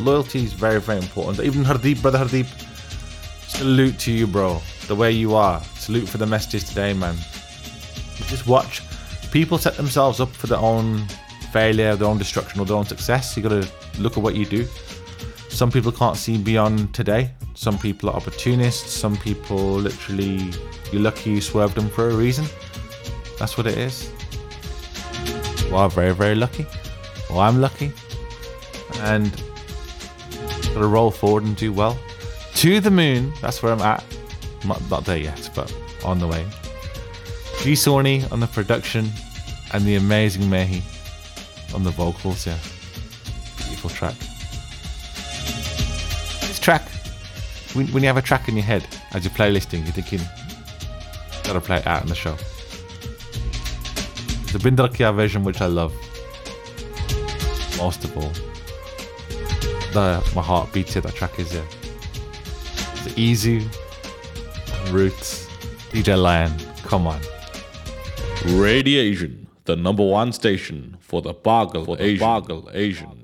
loyalty is very, very important. Even Hardeep, brother Hardeep, salute to you, bro. The way you are. Salute for the messages today, man. Just watch. People set themselves up for their own failure, their own destruction, or their own success. You gotta look at what you do. Some people can't see beyond today. Some people are opportunists. Some people literally, you're lucky you swerved them for a reason. That's what it is. Well, very, very lucky. Well, I'm lucky. And gotta roll forward and do well. To the moon, that's where I'm at. Not there yet, but on the way. G Sony on the production and the amazing Mehi on the vocals, yeah. Beautiful track. This track, when you have a track in your head as you're playlisting, you're thinking, gotta play it out in the show. The Bindra Kya version, which I love most of all. My heart beats it, that track is, yeah. It's easy. Roots, DJ Lion, come on. Radiation, the #1 station for the Bargle Asian.